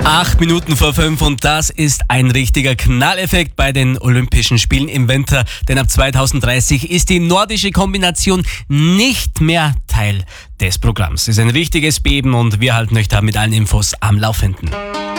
8 Minuten vor 5 und das ist ein richtiger Knalleffekt bei den Olympischen Spielen im Winter, denn ab 2030 ist die nordische Kombination nicht mehr Teil des Programms. Es ist ein richtiges Beben und wir halten euch da mit allen Infos am Laufenden.